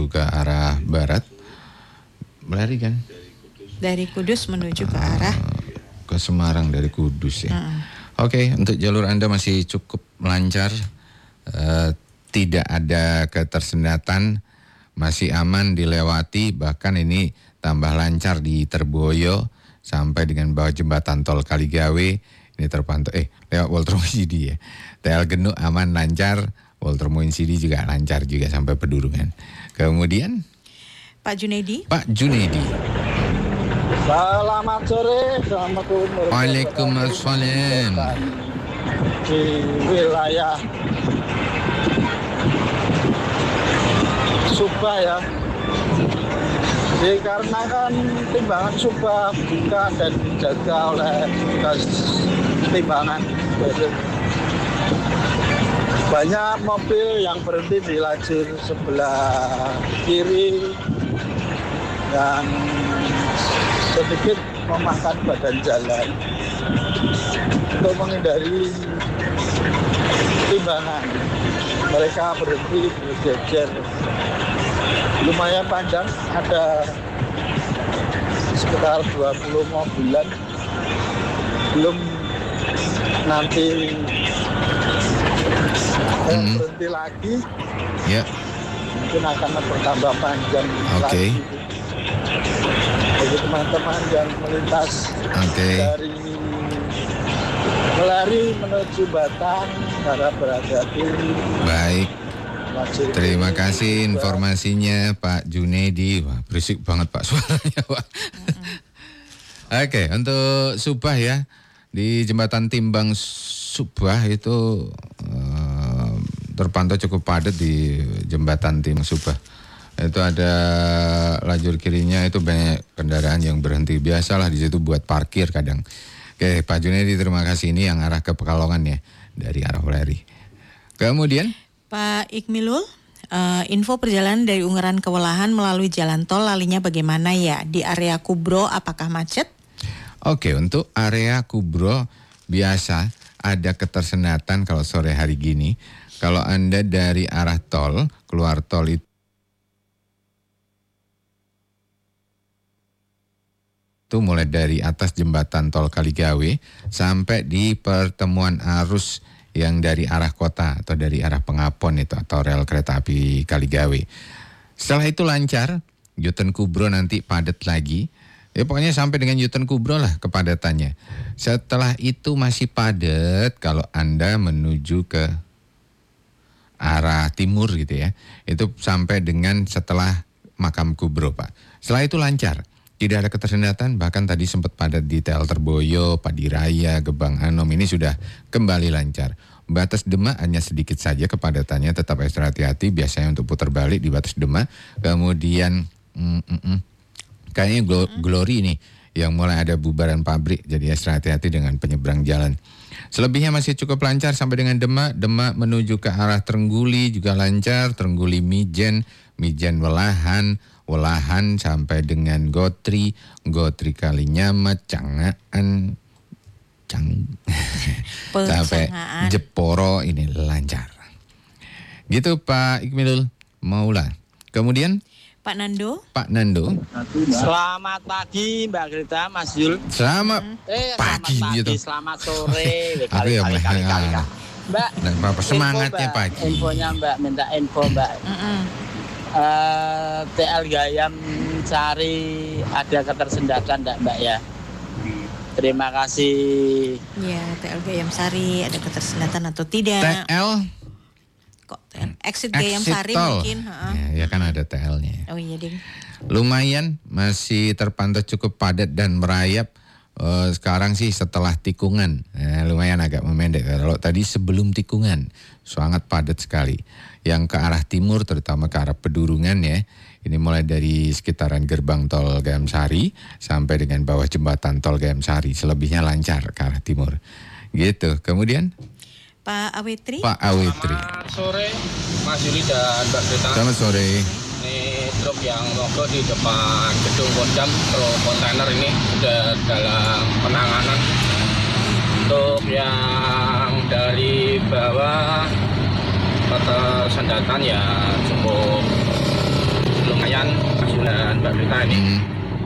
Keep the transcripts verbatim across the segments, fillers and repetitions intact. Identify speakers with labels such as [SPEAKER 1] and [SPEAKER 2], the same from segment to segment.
[SPEAKER 1] menuju ke arah barat. Melari kan?
[SPEAKER 2] Dari Kudus menuju ke arah
[SPEAKER 1] ke Semarang dari Kudus ya.
[SPEAKER 2] Uh-uh.
[SPEAKER 1] Oke, okay, untuk jalur Anda masih cukup lancar, uh, tidak ada ketersendatan, masih aman dilewati, bahkan ini tambah lancar di Terboyo sampai dengan bawah jembatan tol Kaligawe. Ini terpantau, eh lewat Walter Moinsidi ya. T L Genuk aman lancar, Walter Moinsidi juga lancar juga sampai Pedurungan. Kemudian
[SPEAKER 2] Pak Junedi.
[SPEAKER 1] Pak Junedi.
[SPEAKER 3] Selamat sore, Assalamualaikum
[SPEAKER 1] Waalaikumsalam.
[SPEAKER 3] Di wilayah Subah ya. Dikarenakan timbangan Subah buka dan dijaga oleh tugas timbangan. Banyak mobil yang berhenti di lajur sebelah kiri yang sedikit memakan badan jalan untuk menghindari timbangan. Mereka berhenti berjejer lumayan panjang, ada sekitar dua puluh mobilan, belum nanti hmm. berhenti lagi
[SPEAKER 1] ya.
[SPEAKER 3] Mungkin akan bertambah panjang
[SPEAKER 1] okay.
[SPEAKER 3] lagi. Bagi teman-teman yang melintas
[SPEAKER 1] okay.
[SPEAKER 3] dari Melari menuju Batang, harap berhati-hati.
[SPEAKER 1] Baik. Terima kasih informasinya Pak Junedi. Wah, berisik banget Pak suaranya Pak. Mm-hmm. Oke, okay, untuk Subah ya, di jembatan Timbang Subah itu uh, terpantau cukup padat di jembatan Timbang Subah. Itu ada lajur kirinya itu banyak kendaraan yang berhenti. Biasalah di situ buat parkir kadang. Oke, Pak Junedi terima kasih, ini yang arah ke Pekalongan ya dari arah Weleri. Kemudian
[SPEAKER 2] Pak Ikmilul, uh, info perjalanan dari Ungaran ke Welahan melalui jalan tol lalinya bagaimana ya? Di area Kubro apakah macet?
[SPEAKER 1] Oke, untuk area Kubro biasa ada ketersendatan kalau sore hari gini. Kalau Anda dari arah tol, keluar tol itu itu mulai dari atas jembatan tol Kaligawe sampai di pertemuan arus yang dari arah kota atau dari arah Pengapon itu atau rel kereta api Kaligawe. Setelah itu lancar, U-turn Kubro nanti padat lagi. Ya pokoknya sampai dengan U-turn Kubro lah kepadatannya. Setelah itu masih padat kalau Anda menuju ke arah timur gitu ya. Itu sampai dengan setelah makam Kubro Pak. Setelah itu lancar. Tidak ada ketersendatan, bahkan tadi sempat padat di T L Terboyo, Padiraya, Gebang Anom, ini sudah kembali lancar. Batas Demak hanya sedikit saja kepadatannya, tetap ekstra hati-hati, biasanya untuk putar balik di batas Demak. Kemudian, mm, mm, mm, kayaknya Glory nih, yang mulai ada bubaran pabrik, jadi ekstra hati-hati dengan penyeberang jalan. Selebihnya masih cukup lancar sampai dengan Demak, Demak menuju ke arah Trengguli juga lancar, Trengguli Mijen, Mijen Welahan, Welahan sampai dengan Gotri, Gotri Kalinyamat, Cangaan, Cang, sampai Jeporo ini lancar. Gitu Pak Ikmilul Maula. Kemudian
[SPEAKER 2] Pak Nando.
[SPEAKER 1] Pak Nando.
[SPEAKER 4] Selamat pagi Mbak Grita, Mas Yul.
[SPEAKER 1] Selamat
[SPEAKER 4] eh,
[SPEAKER 1] pagi
[SPEAKER 4] selamat pagi,
[SPEAKER 1] gitu.
[SPEAKER 4] Selamat sore.
[SPEAKER 1] Aku ya
[SPEAKER 4] kali, kali, kali, kali. Mbak,
[SPEAKER 1] Mbak semangatnya
[SPEAKER 4] info, Mbak.
[SPEAKER 1] pagi.
[SPEAKER 4] Infonya Mbak, minta info Mbak.
[SPEAKER 2] Mm-mm.
[SPEAKER 4] Uh, T L Gayam Sari ada ketersendatan enggak Mbak ya? Terima kasih.
[SPEAKER 2] Ya, T L Gayam Sari ada ketersendatan atau tidak?
[SPEAKER 1] T L
[SPEAKER 2] Kok T L? Exit Gayam Sari mungkin,
[SPEAKER 1] ya, ya kan ada T L-nya.
[SPEAKER 2] Oh iya, Ding.
[SPEAKER 1] Lumayan masih terpantau cukup padat dan merayap. Uh, sekarang sih setelah tikungan, ya, lumayan agak memendek. Kalau tadi sebelum tikungan sangat padat sekali. Yang ke arah timur terutama ke arah Pedurungan ya. Ini mulai dari sekitaran gerbang tol Gayam Sari sampai dengan bawah jembatan tol Gayam Sari. Selebihnya lancar ke arah timur. Gitu. Kemudian
[SPEAKER 2] Pak Awetri.
[SPEAKER 1] Pak Awetri.
[SPEAKER 5] Selamat sore Mas Yuli dan Mbak Grita.
[SPEAKER 1] Selamat sore.
[SPEAKER 5] Ini truk yang mogok di depan gedung Kodam, truk kontainer ini sudah dalam penanganan. Untuk yang dari bawah ketersendatan ya cukup Mbak Rita ini.
[SPEAKER 1] Hmm.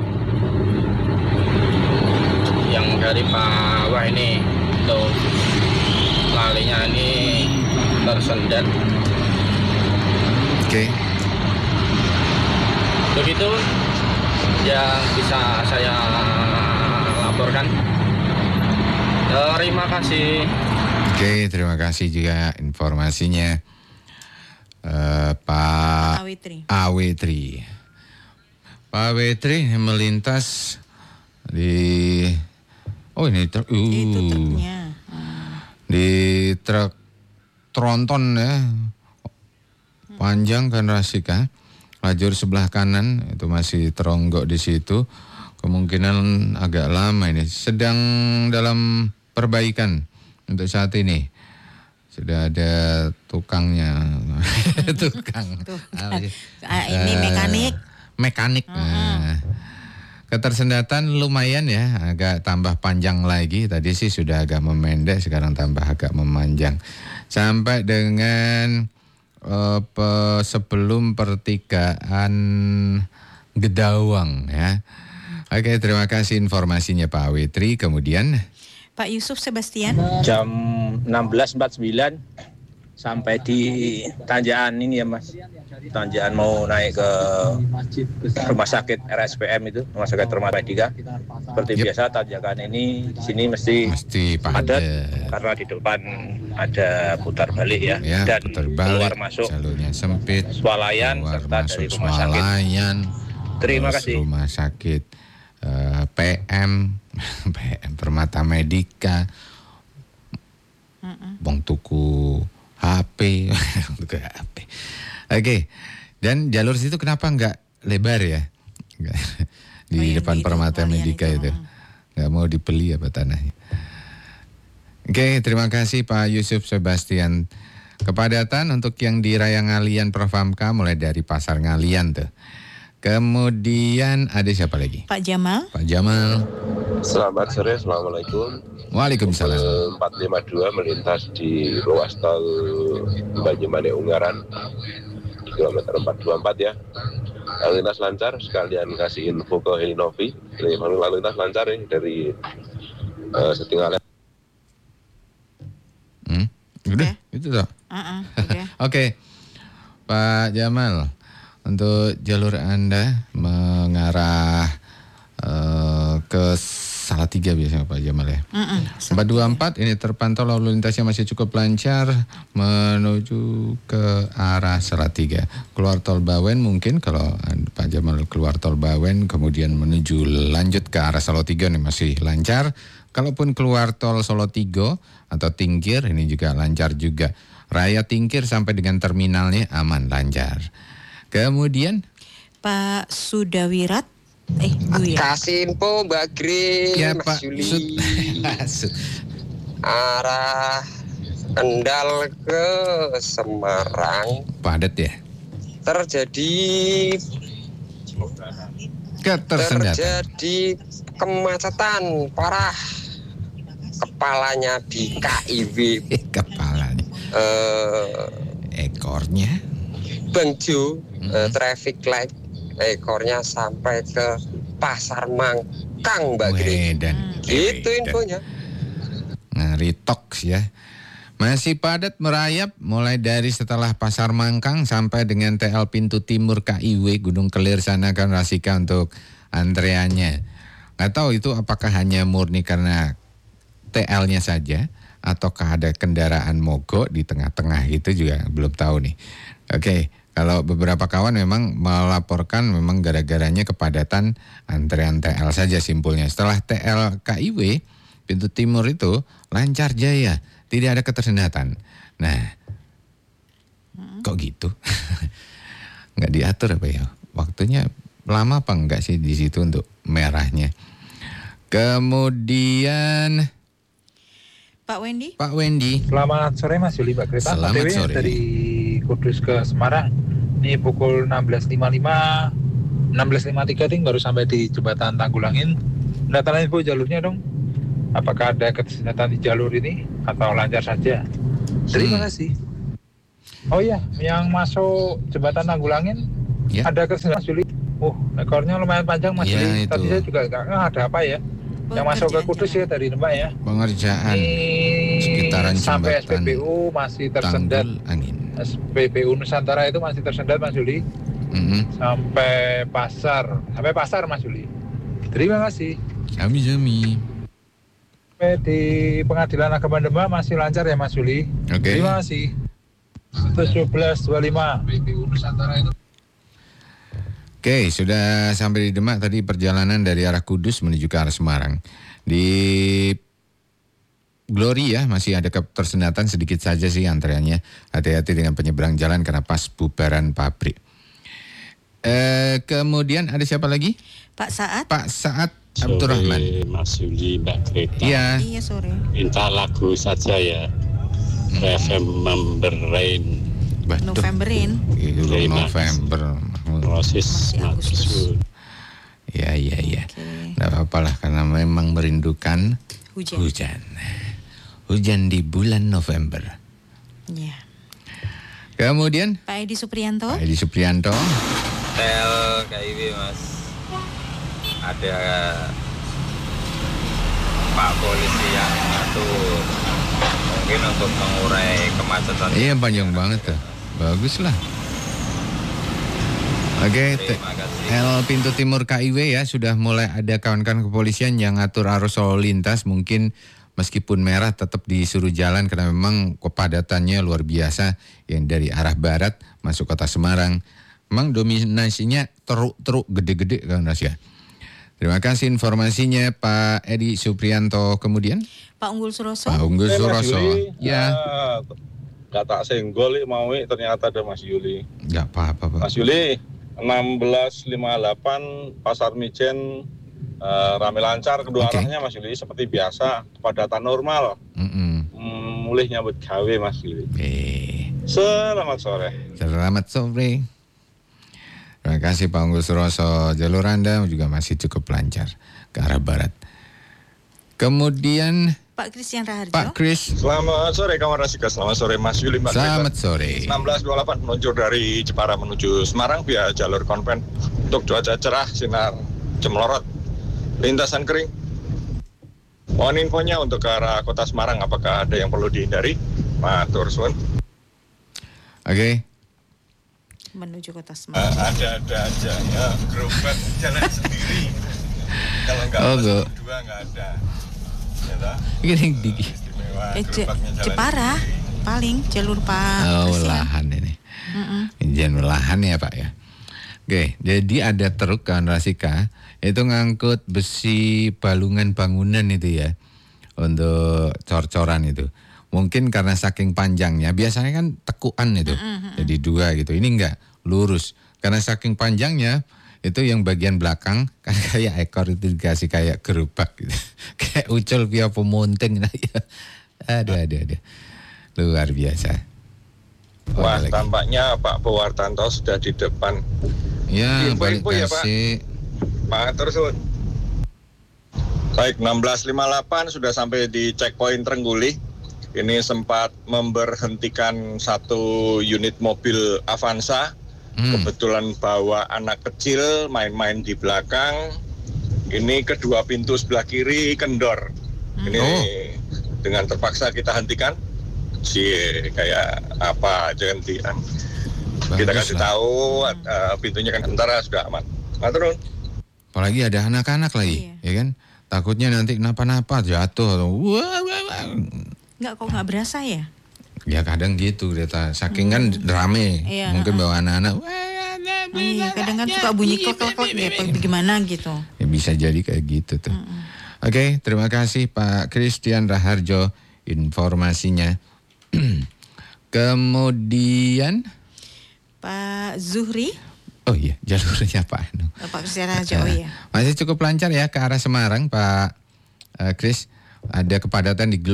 [SPEAKER 5] Yang dari bawah ini tuh lalinya ini tersendat.
[SPEAKER 1] Oke. Okay.
[SPEAKER 5] Begitu yang bisa saya laporkan. Terima kasih.
[SPEAKER 1] Oke, terima kasih juga informasinya, uh, Pak
[SPEAKER 2] Awitri.
[SPEAKER 1] Awitri. Pak Awitri melintas di, oh ini truk, uh,
[SPEAKER 2] Itu truknya. Hmm.
[SPEAKER 1] di truk tronton ya, panjang kan Rasika, lajur sebelah kanan itu masih teronggok di situ, kemungkinan agak lama ini, sedang dalam perbaikan untuk saat ini. Sudah ada tukangnya. Tukang.
[SPEAKER 2] Tukang. Ah, ini mekanik.
[SPEAKER 1] Mekanik.
[SPEAKER 2] Uh-huh.
[SPEAKER 1] Nah, ketersendatan lumayan ya, agak tambah panjang lagi. Tadi sih sudah agak memendek, sekarang tambah agak memanjang. Sampai dengan uh, pe, sebelum pertigaan Gedawang ya. Oke, terima kasih informasinya Pak Awitri. Kemudian
[SPEAKER 2] Pak Yusuf Sebastian.
[SPEAKER 6] Jam enam belas empat puluh sembilan sampai di Tanjakan ini ya Mas. Tanjakan mau naik ke rumah sakit R S P M itu, rumah sakit Rumah Medika. Seperti yep. biasa Tanjakan ini di sini mesti,
[SPEAKER 1] mesti
[SPEAKER 6] padat karena di depan ada putar balik ya,
[SPEAKER 1] ya
[SPEAKER 6] dan
[SPEAKER 1] putar balik,
[SPEAKER 6] keluar masuk
[SPEAKER 1] jalurnya sempit,
[SPEAKER 6] swalayan serta dari rumah
[SPEAKER 1] swalayan,
[SPEAKER 6] sakit. Terima kasih.
[SPEAKER 1] Rumah sakit uh, P M P M Permata Medika, uh-uh. Bong tuku H P, tuku H P. Oke, okay. Dan jalur situ kenapa nggak lebar ya? Nggak. Di oh, depan di Permata Medika itu, nggak mau dibeli apa tanahnya? Oke, okay, terima kasih Pak Yusuf Sebastian. Kepadatan untuk yang di Raya Ngalian Profamka mulai dari Pasar Ngalian tuh. Kemudian ada siapa lagi?
[SPEAKER 2] Pak Jamal.
[SPEAKER 1] Pak Jamal.
[SPEAKER 7] Selamat sore, Assalamualaikum.
[SPEAKER 1] Waalaikumsalam.
[SPEAKER 7] empat lima dua melintas di ruas tol Banyumane Ungaran di kilometer empat dua empat ya. Lalu lintas lancar, sekalian kasih info ke Helinovi. Lalu lintas lancar ya dari uh, Setinggalan.
[SPEAKER 1] Hmm, udah, okay. Itu toh.
[SPEAKER 2] Uh-uh, okay.
[SPEAKER 1] Oke, okay. Pak Jamal. Untuk jalur Anda mengarah uh, ke Salatiga biasanya Pak Jamal ya.
[SPEAKER 2] Mm-mm,
[SPEAKER 1] empat dua empat ini terpantau lalu lintasnya masih cukup lancar menuju ke arah Salatiga. Keluar tol Bawen mungkin kalau Pak Jamal keluar tol Bawen kemudian menuju lanjut ke arah Salatiga ini masih lancar. Kalaupun keluar tol Solotigo atau Tingkir ini juga lancar juga. Raya Tingkir sampai dengan terminalnya aman lancar. Kemudian
[SPEAKER 2] Pak Sudawirat, eh Bu ya.
[SPEAKER 8] Kasih info Mbak Gri,
[SPEAKER 1] ya,
[SPEAKER 8] Mas
[SPEAKER 1] Pak
[SPEAKER 8] Juli.
[SPEAKER 1] Sud.
[SPEAKER 8] Arah Kendal ke Semarang.
[SPEAKER 1] Padat ya?
[SPEAKER 8] Terjadi
[SPEAKER 1] Ketersendatan.
[SPEAKER 8] Terjadi kemacetan parah. Kepalanya di K I W.
[SPEAKER 1] Kepalanya.
[SPEAKER 8] Uh,
[SPEAKER 1] Ekornya?
[SPEAKER 8] Bang Jo, mm-hmm. uh, traffic light ekornya sampai ke Pasar Mangkang Mbak Gri.
[SPEAKER 1] Dan
[SPEAKER 8] gitu infonya.
[SPEAKER 1] Ngeri toks ya. Masih padat merayap mulai dari setelah Pasar Mangkang sampai dengan T L pintu timur K I W Gunung Kelir sana kan Rasika untuk antreannya. Nggak tahu itu apakah hanya murni karena T L-nya saja ataukah ada kendaraan mogok di tengah-tengah itu juga belum tahu nih. Oke, kalau beberapa kawan memang melaporkan memang gara-garanya kepadatan antrean T L saja simpulnya. Setelah T L K I W pintu timur itu lancar jaya, tidak ada ketersendatan. Nah, hmm. kok gitu? Nggak diatur apa ya? Waktunya lama apa enggak sih di situ untuk merahnya? Kemudian
[SPEAKER 2] Pak Wendy.
[SPEAKER 1] Pak Wendy.
[SPEAKER 9] Selamat sore Mas Juli, Mbak Greta.
[SPEAKER 1] Selamat sore.
[SPEAKER 9] Dari Kudus ke Semarang. Ini pukul enam belas lima puluh lima, enam belas lima puluh tiga ting baru sampai di jembatan Tanggulangin. Data info jalurnya dong. Apakah ada ketersendatan di jalur ini atau lancar saja? Terima hmm. kasih. Oh iya, yang masuk jembatan Tanggulangin ya. Ada ketersendatan Juli. Uh, ekornya lumayan panjang Mas
[SPEAKER 1] Iya,
[SPEAKER 9] Juli.
[SPEAKER 1] itu.
[SPEAKER 9] Tadi saya juga nggak ah, ada apa ya. Yang masuk ke Kudus ya dari Demak ya.
[SPEAKER 1] Pengerjaan
[SPEAKER 9] Ini
[SPEAKER 1] sekitaran
[SPEAKER 9] sampai S P
[SPEAKER 1] jembatan
[SPEAKER 9] B U masih tersendat.
[SPEAKER 1] Tanggul Angin.
[SPEAKER 9] S P B U Nusantara itu masih tersendat Mas Juli.
[SPEAKER 1] Mm-hmm.
[SPEAKER 9] Sampai pasar, sampai pasar Mas Juli. Terima kasih.
[SPEAKER 1] Jami-jami.
[SPEAKER 9] Sampai di Pengadilan Agama Demak masih lancar ya Mas Juli.
[SPEAKER 1] Oke.
[SPEAKER 9] Terima kasih. tujuh belas dua puluh lima. S P B U Nusantara itu.
[SPEAKER 1] Oke, sudah sampai di Demak tadi perjalanan dari arah Kudus menuju ke arah Semarang. Di Glory ya, masih ada ketersendatan sedikit saja sih antreannya. Hati-hati dengan penyeberang jalan karena pas bubaran pabrik. Eh, kemudian ada siapa lagi?
[SPEAKER 2] Pak Saat.
[SPEAKER 1] Pak Saat Abdurrahman.
[SPEAKER 10] Sore Mas Yuli, Mbak Greta.
[SPEAKER 1] Iya.
[SPEAKER 2] Iya sore.
[SPEAKER 10] Minta lagu saja ya. Remember Rain.
[SPEAKER 1] Batuk.
[SPEAKER 2] Novemberin.
[SPEAKER 1] Itu November.
[SPEAKER 10] Proses Agustus.
[SPEAKER 1] Ya, ya, ya.
[SPEAKER 2] Oke.
[SPEAKER 1] Nggak apa-apa lah karena memang merindukan
[SPEAKER 2] Hujan.
[SPEAKER 1] hujan. Hujan di bulan November.
[SPEAKER 2] Iya.
[SPEAKER 1] Kemudian
[SPEAKER 2] Pak Edi Supriyanto.
[SPEAKER 1] Pak Edi Supriyanto.
[SPEAKER 11] Hotel K I W Mas, ada Pak Polisi yang ngatur mungkin untuk mengurai kemacetan.
[SPEAKER 1] Iya panjang banget tuh. Bagus lah. Oke, te- L pintu timur K I W ya sudah mulai ada kawan-kawan kepolisian yang ngatur arus lalu lintas. Mungkin meskipun merah tetap disuruh jalan karena memang kepadatannya luar biasa yang dari arah barat masuk kota Semarang. Memang dominasinya teruk-teruk gede-gede kan Rasya. Terima kasih informasinya Pak Edi Supriyanto. Kemudian
[SPEAKER 2] Pak Unggul Suroso.
[SPEAKER 1] Pak Unggul Suroso. Ya.
[SPEAKER 12] Gak tak senggol mau ternyata ada Mas Yuli.
[SPEAKER 1] Gak apa-apa Pak.
[SPEAKER 12] Mas Yuli enam belas lima puluh delapan Pasar Mijen uh, rame lancar kedua
[SPEAKER 1] okay.
[SPEAKER 12] arahnya Mas Yuli seperti biasa kepadatan normal.
[SPEAKER 1] Mm-mm.
[SPEAKER 12] Hmm, mulih nyambut gawe Mas Yuli.
[SPEAKER 1] Eh.
[SPEAKER 12] Selamat sore.
[SPEAKER 1] Selamat sore. Terima kasih Pak Unggul Suroso. Jalur Anda juga masih cukup lancar ke arah barat. Kemudian
[SPEAKER 2] Pak Christian Raharjo.
[SPEAKER 1] Pak Kris.
[SPEAKER 13] Selamat sore kawan Rasika, selamat sore Mas Yuli Mbak.
[SPEAKER 1] Selamat sore.
[SPEAKER 13] enam belas dua puluh delapan meluncur dari Jepara menuju Semarang via jalur konven. Untuk cuaca cerah, sinar cemelorot, lintasan kering. Mohon infonya untuk ke arah kota Semarang, apakah ada yang perlu dihindari? Matur suwun.
[SPEAKER 1] Oke. Okay.
[SPEAKER 2] Menuju kota Semarang.
[SPEAKER 13] Uh, ada-ada aja ya, gerobak jalan sendiri. Kalau nggak
[SPEAKER 1] oh,
[SPEAKER 13] berdua nggak ada. Ya,
[SPEAKER 1] Gini digi.
[SPEAKER 2] Eh, Je- Jepara sendiri. Paling jalur Pak.
[SPEAKER 1] Oh,
[SPEAKER 2] Presiden.
[SPEAKER 1] lahan ini.
[SPEAKER 2] Mm-mm.
[SPEAKER 1] Izin lahan ya Pak ya. Oke, jadi ada truk kan Rasika itu ngangkut besi balungan bangunan itu ya untuk cor-coran itu. Mungkin karena saking panjangnya, biasanya kan tekuan itu, mm-hmm. jadi dua gitu. Ini enggak, lurus. Karena saking panjangnya, itu yang bagian belakang kan kayak ekor itu dikasih kayak gerobak gitu. Kayak ucul via pemunting. Ada, ada, ada. Luar biasa. Oh,
[SPEAKER 13] wah, tampaknya Pak Pewartanto sudah di depan.
[SPEAKER 1] Ya, balik
[SPEAKER 13] ya, Pak.
[SPEAKER 1] kasih.
[SPEAKER 13] Pak, terus. Baik, enam belas lima puluh delapan sudah sampai di checkpoint Trengguli. Ini sempat memberhentikan satu unit mobil Avanza. Hmm. Kebetulan bawa anak kecil main-main di belakang. Ini kedua pintu sebelah kiri kendor. Hmm. Ini oh. dengan terpaksa kita hentikan. Si kayak apa aja hentikan. Kita kasih lah. tahu uh, pintunya kan antara sudah aman. Nah, turun.
[SPEAKER 1] Apalagi ada anak-anak lagi, iya. ya kan? Takutnya nanti kenapa-napa jatuh. Wah, wah, wah.
[SPEAKER 2] Enggak, kok nggak berasa ya?
[SPEAKER 1] Ya kadang gitu, data saking kan rame,
[SPEAKER 2] iya,
[SPEAKER 1] mungkin bawa anak-anak.
[SPEAKER 2] Iya, kadang kan suka bunyi klek-klek gitu, gimana gitu.
[SPEAKER 1] Ya bisa jadi kayak gitu tuh. Mm-mm. Oke, terima kasih Pak Christian Raharjo informasinya. Kemudian
[SPEAKER 2] Pak Zuhri.
[SPEAKER 1] Oh iya, jalurnya Pak Anu.
[SPEAKER 2] Oh, Pak Christian Raharjo, oh iya.
[SPEAKER 1] Masih cukup lancar ya ke arah Semarang, Pak uh, Chris. Ada kepadatan di